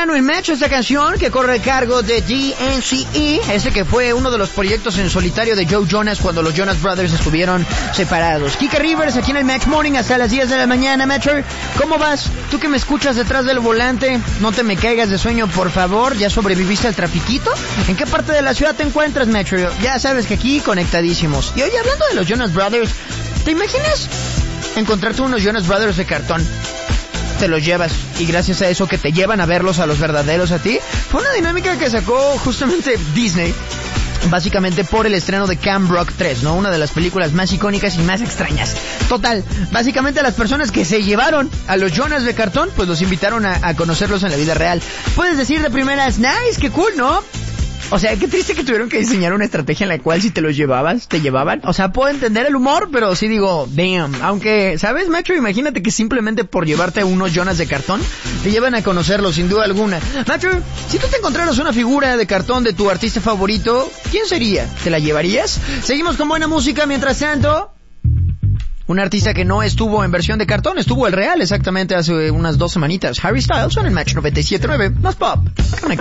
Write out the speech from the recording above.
verano en Match, esta canción que corre a cargo de DNCE, que fue uno de los proyectos en solitario de Joe Jonas cuando los Jonas Brothers estuvieron separados. Kike Rivers aquí en el Match Morning hasta las 10 de la mañana. Matcher, ¿cómo vas? Tú que me escuchas detrás del volante, no te me caigas de sueño, por favor. ¿Ya sobreviviste al trafiquito? ¿En qué parte de la ciudad te encuentras, Matcher? Ya sabes que aquí conectadísimos. Y oye, hablando de los Jonas Brothers, ¿te imaginas encontrarte unos Jonas Brothers de cartón? Te los llevas y gracias a eso que te llevan a verlos a los verdaderos a ti. Fue una dinámica que sacó justamente Disney, básicamente por el estreno de Camp Rock 3, ¿no? Una de las películas más icónicas y más extrañas. Total, básicamente a las personas que se llevaron a los Jonas de cartón, pues los invitaron a conocerlos en la vida real. Puedes decir de primeras, nice, qué cool, ¿no? O sea, qué triste que tuvieron que diseñar una estrategia en la cual si te los llevabas, te llevaban. O sea, puedo entender el humor, pero sí digo, damn. Aunque, ¿sabes, Macho? Imagínate que simplemente por llevarte unos Jonas de cartón, te llevan a conocerlos, sin duda alguna. Macho, si tú te encontraras una figura de cartón de tu artista favorito, ¿quién sería? ¿Te la llevarías? Seguimos con buena música, mientras tanto... Un artista que no estuvo en versión de cartón, estuvo el real exactamente hace unas 2 semanitas. Harry Styles en el Match 97.9. Más pop. Conecta.